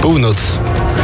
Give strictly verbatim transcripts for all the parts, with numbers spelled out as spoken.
Północ.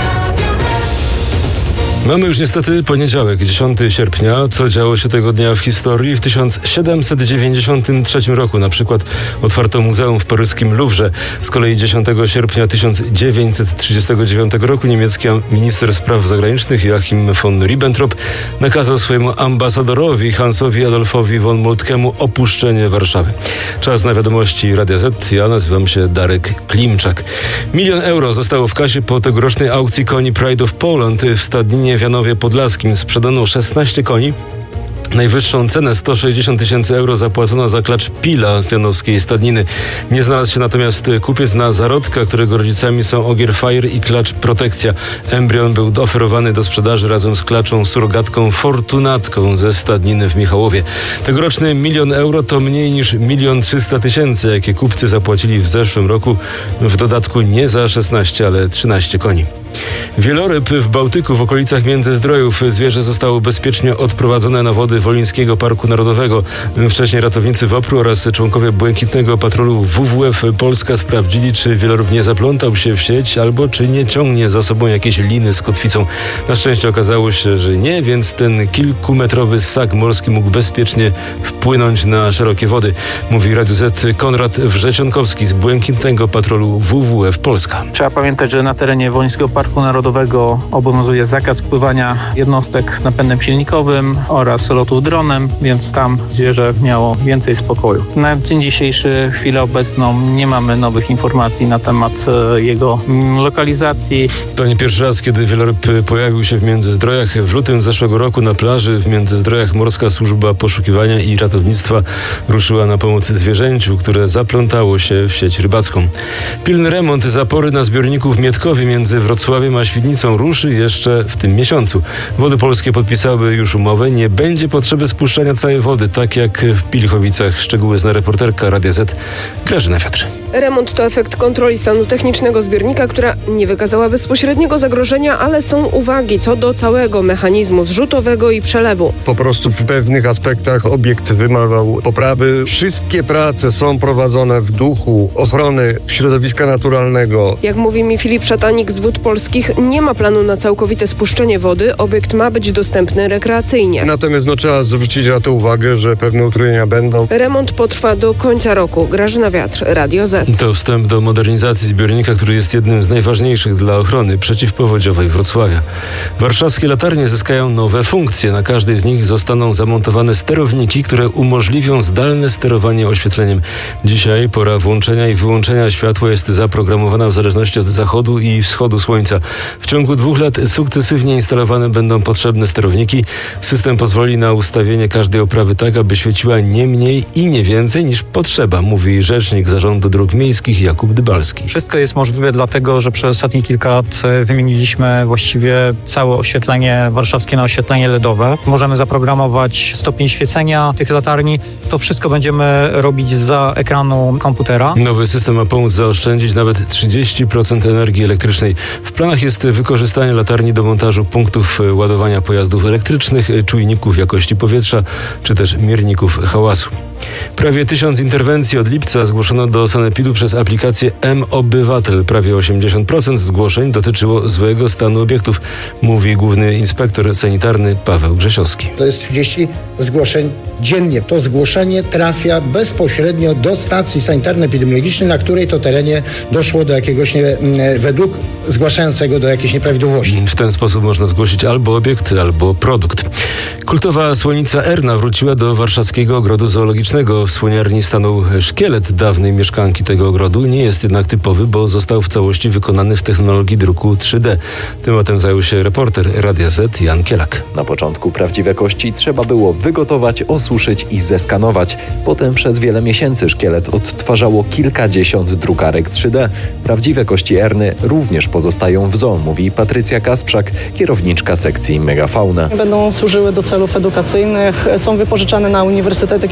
Mamy już niestety poniedziałek, dziesiątego sierpnia. Co działo się tego dnia w historii? W tysiąc siedemset dziewięćdziesiątym trzecim roku na przykład otwarto muzeum w paryskim Louvre. Z kolei dziesiątego sierpnia tysiąc dziewięćset trzydziestego dziewiątego roku niemiecki minister spraw zagranicznych Joachim von Ribbentrop nakazał swojemu ambasadorowi Hansowi Adolfowi von Moltkemu opuszczenie Warszawy. Czas na wiadomości Radia Z. Ja nazywam się Darek Klimczak. Milion euro zostało w kasie po tegorocznej aukcji koni Pride of Poland w Stadninie w Janowie Podlaskim. Sprzedano szesnaście koni. Najwyższą cenę sto sześćdziesiąt tysięcy euro zapłacono za klacz Pila z janowskiej stadniny. Nie znalazł się natomiast kupiec na zarodka, którego rodzicami są Ogier Fire i klacz Protekcja. Embrion był oferowany do sprzedaży razem z klaczą surogatką Fortunatką ze stadniny w Michałowie. Tegoroczny milion euro to mniej niż milion trzysta tysięcy, jakie kupcy zapłacili w zeszłym roku. W dodatku nie za szesnaście, ale trzynaście koni. Wieloryb w Bałtyku w okolicach Międzyzdrojów. Zwierzę zostało bezpiecznie odprowadzone na wody Wolińskiego Parku Narodowego. Wcześniej ratownicy WOPR-u oraz członkowie Błękitnego Patrolu W W F Polska sprawdzili, czy wieloryb nie zaplątał się w sieć albo czy nie ciągnie za sobą jakieś liny z kotwicą. Na szczęście okazało się, że nie, więc ten kilkumetrowy ssak morski mógł bezpiecznie wpłynąć na szerokie wody, mówi Radiu Z Konrad Wrzecionkowski z Błękitnego Patrolu W W F Polska. Trzeba pamiętać, że na terenie Wolińskiego Parku Narodowego obowiązuje zakaz pływania jednostek napędem silnikowym oraz lotów dronem, więc tam zwierzę miało więcej spokoju. Na dzień dzisiejszy, chwilę obecną, nie mamy nowych informacji na temat jego lokalizacji. To nie pierwszy raz, kiedy wieloryb pojawił się w Międzyzdrojach. W lutym zeszłego roku na plaży w Międzyzdrojach Morska Służba Poszukiwania i Ratownictwa ruszyła na pomoc zwierzęciu, które zaplątało się w sieć rybacką. Pilny remont zapory na zbiorniku w Mietkowie między Wrocławiem a Świdnicą ruszy jeszcze w tym miesiącu. Wody Polskie podpisały już umowę. Nie będzie potrzeby spuszczania całej wody, tak jak w Pilchowicach. Szczegóły zna reporterka Radia Z Grażyna Wiatr. Remont to efekt kontroli stanu technicznego zbiornika, która nie wykazała bezpośredniego zagrożenia, ale są uwagi co do całego mechanizmu zrzutowego i przelewu. Po prostu w pewnych aspektach obiekt wymagał poprawy. Wszystkie prace są prowadzone w duchu ochrony środowiska naturalnego. Jak mówi mi Filip Szatanik z Wód Polskich, nie ma planu na całkowite spuszczenie wody. Obiekt ma być dostępny rekreacyjnie. Natomiast no, trzeba zwrócić na to uwagę, że pewne utrudnienia będą. Remont potrwa do końca roku. Grażyna Wiatr, Radio Z. To wstęp do modernizacji zbiornika, który jest jednym z najważniejszych dla ochrony przeciwpowodziowej Wrocławia. Warszawskie latarnie zyskają nowe funkcje. Na każdej z nich zostaną zamontowane sterowniki, które umożliwią zdalne sterowanie oświetleniem. Dzisiaj pora włączenia i wyłączenia światła jest zaprogramowana w zależności od zachodu i wschodu słońca. W ciągu dwóch lat sukcesywnie instalowane będą potrzebne sterowniki. System pozwoli na ustawienie każdej oprawy tak, aby świeciła nie mniej i nie więcej niż potrzeba, mówi rzecznik Zarządu Dróg Miejskich Jakub Dybalski. Wszystko jest możliwe dlatego, że przez ostatnie kilka lat wymieniliśmy właściwie całe oświetlenie warszawskie na oświetlenie L E D owe. Możemy zaprogramować stopień świecenia tych latarni. To wszystko będziemy robić za ekranu komputera. Nowy system ma pomóc zaoszczędzić nawet trzydzieści procent energii elektrycznej. W planach jest wykorzystanie latarni do montażu punktów ładowania pojazdów elektrycznych, czujników jakości powietrza czy też mierników hałasu. Prawie tysiąc interwencji od lipca zgłoszono do sanepidu przez aplikację M-Obywatel. Prawie osiemdziesiąt procent zgłoszeń dotyczyło złego stanu obiektów, mówi główny inspektor sanitarny Paweł Grzesiowski. To jest trzydzieści zgłoszeń dziennie. To zgłoszenie trafia bezpośrednio do stacji sanitarno-epidemiologicznej, na której to terenie doszło do jakiegoś, nie, według zgłaszającego do jakiejś nieprawidłowości. W ten sposób można zgłosić albo obiekt, albo produkt. Kultowa słonica Erna wróciła do warszawskiego ogrodu zoologicznego. W słoniarni stanął szkielet dawnej mieszkanki tego ogrodu. Nie jest jednak typowy, bo został w całości wykonany w technologii druku trzy D. Tematem zajął się reporter Radia Z Jan Kielak. Na początku prawdziwe kości trzeba było wygotować, osuszyć i zeskanować. Potem przez wiele miesięcy szkielet odtwarzało kilkadziesiąt drukarek trzy D. Prawdziwe kości Erny również pozostają w zoo, mówi Patrycja Kasprzak, kierowniczka sekcji Megafauna. Będą służyły do celów edukacyjnych, są wypożyczane na uniwersytety, kiedy uniwersytety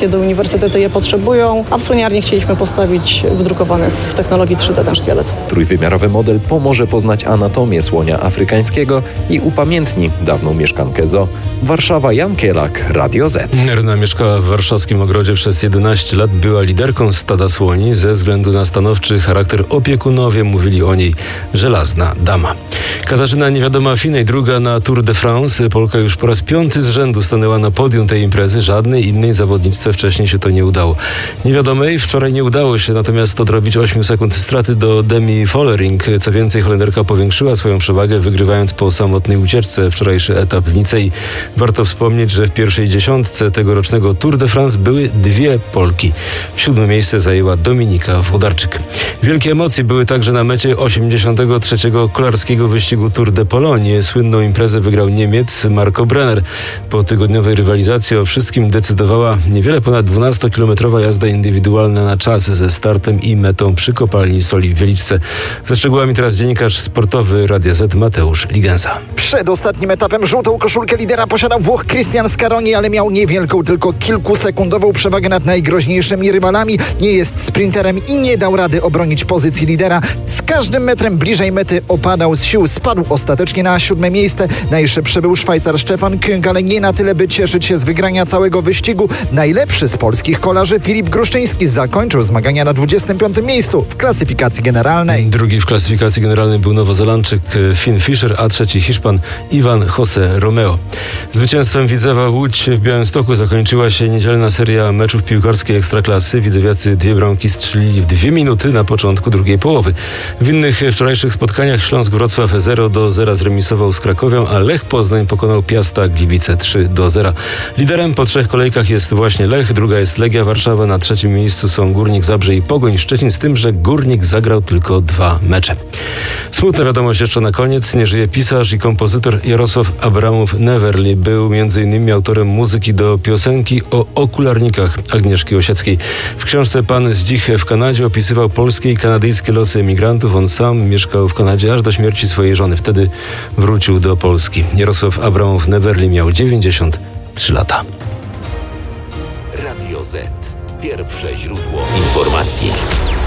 uniwersytety je potrzebują, a w Słoniarni chcieliśmy postawić wydrukowany w technologii trzy D ten szkielet. Trójwymiarowy model pomoże poznać anatomię słonia afrykańskiego i upamiętni dawną mieszkankę zoo. Warszawa, Jan Kielak, Radio Z. Erna mieszkała w warszawskim ogrodzie przez jedenaście lat, była liderką stada słoni. Ze względu na stanowczy charakter opiekunowie mówili o niej żelazna dama. Katarzyna Niewiadoma-Finej, druga na Tour de France. Polka już po raz piąty z rzędu stanęła na podium tej imprezy. Żadnej innej zawodniczce wcześniej się to nie udało. Niewiadomej wczoraj nie udało się natomiast odrobić ośmiu sekund straty do Demi Vollering. Co więcej, Holenderka powiększyła swoją przewagę, wygrywając po samotnej ucieczce wczorajszy etap w Nicei. Warto wspomnieć, że w pierwszej dziesiątce tegorocznego Tour de France były dwie Polki. Siódme miejsce zajęła Dominika Włodarczyk. Wielkie emocje były także na mecie osiemdziesiątego trzeciego kolarskiego wyścigu Tour de Pologne. Słynną imprezę wygrał Niemiec Marco Brenner. Po tygodniowej rywalizacji o wszystkim decydowała niewiele ponad dwunastokilometrowa jazda indywidualna na czas ze startem i metą przy kopalni soli w Wieliczce. Ze szczegółami teraz dziennikarz sportowy Radia Z Mateusz Ligenza. Przed ostatnim etapem żółtą koszulkę lidera posiadał Włoch Christian Scaroni, ale miał niewielką, tylko kilkusekundową przewagę nad najgroźniejszymi rywalami. Nie jest sprinterem i nie dał rady obronić pozycji lidera. Z każdym metrem bliżej mety opadał z sił. Spadł ostatecznie na siódme miejsce. Najszybszy był Szwajcar Stefan Küng, ale nie na tyle, by cieszyć się z wygrania całego wyścigu. Najlepszy z polskich kolarzy Filip Gruszczyński zakończył zmagania na dwudziestym piątym miejscu w klasyfikacji generalnej. Drugi w klasyfikacji generalnej był Nowozelandczyk Finn Fischer, a trzeci Hiszpan Ivan José Romeo. Zwycięstwem Widzewa Łódź w Białymstoku zakończyła się niedzielna seria meczów piłkarskiej Ekstraklasy. Widzewiacy dwie bramki strzelili w dwie minuty na początku drugiej połowy. W innych wczorajszych spotkaniach Śląsk Wrocław zero do zera zremisował z Krakowią, a Lech Poznań pokonał Piasta Gliwice trzy do zera. Liderem po trzech kolejkach jest właśnie Lech, druga jest Legia Warszawa, na trzecim miejscu są Górnik Zabrze i Pogoń Szczecin, z tym, że Górnik zagrał tylko dwa mecze. Smutna wiadomość jeszcze na koniec. Nie żyje pisarz i kompozytor Jarosław Abramow-Neverly. Był między innymi autorem muzyki do piosenki o okularnikach Agnieszki Osieckiej. W książce Pan Zdzich w Kanadzie opisywał polskie i kanadyjskie losy emigrantów. On sam mieszkał w Kanadzie aż do śmierci swojej żony. Wtedy wrócił do Polski. Jarosław Abramow-Neverly miał dziewięćdziesiąt trzy lata. Radio Z. Pierwsze źródło informacji.